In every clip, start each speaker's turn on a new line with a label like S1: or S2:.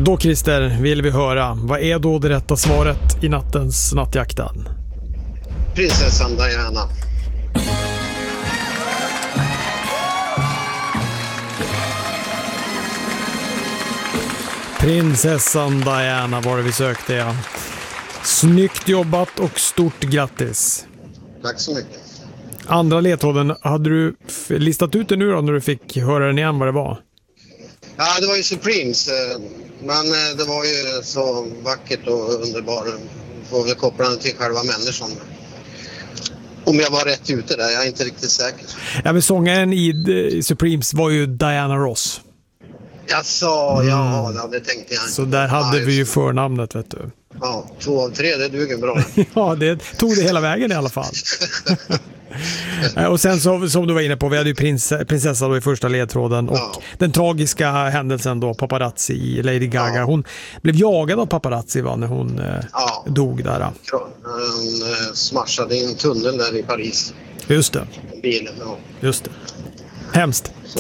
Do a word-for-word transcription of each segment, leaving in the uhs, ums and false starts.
S1: Då Christer vill vi höra, vad är då det rätta svaret i nattens nattjakten?
S2: Prinsessan Diana.
S1: Prinsessan Diana var det vi sökte, ja. Snyggt jobbat och stort grattis.
S2: Tack så mycket.
S1: Andra ledtråden, hade du listat ut det nu då när du fick höra den igen vad det var?
S2: Ja, det var ju Supremes. Men det var ju så vackert och underbart. Får väl koppla den till själva människan. Om jag var rätt ute där, jag är inte riktigt säker.
S1: Ja, men sångaren i Supremes var ju Diana Ross.
S2: Jag sa, mm. ja, det tänkte jag inte.
S1: Så där hade ja, vi ju förnamnet, vet du.
S2: Ja, två av tre, det duger bra.
S1: Ja, det tog det hela vägen i alla fall. Och sen så, som du var inne på, vi hade ju prins, prinsessa då i första ledtråden och ja. Den tragiska händelsen då, paparazzi i Lady Gaga. Ja. Hon blev jagad av paparazzi va, när hon ja. eh, dog där.
S2: Hon eh, smashade i en tunnel där i Paris.
S1: Just det.
S2: Bilen, ja.
S1: Just det. Hemskt.
S2: Så.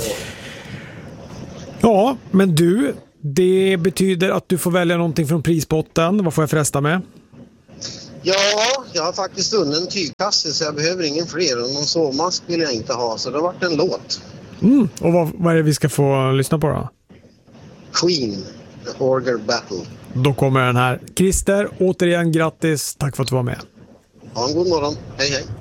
S1: Ja, men du, det betyder att du får välja någonting från prispotten. Vad får jag förresta med?
S2: Ja, jag har faktiskt vunnit en tygkasse så jag behöver ingen fler. Och någon sovmask vill jag inte ha, så det har varit en låt.
S1: Mm, och vad, vad är det vi ska få lyssna på då?
S2: Queen, The Orger Battle.
S1: Då kommer den här. Christer, återigen grattis. Tack för att du var med.
S2: Ha en god morgon. Hej hej.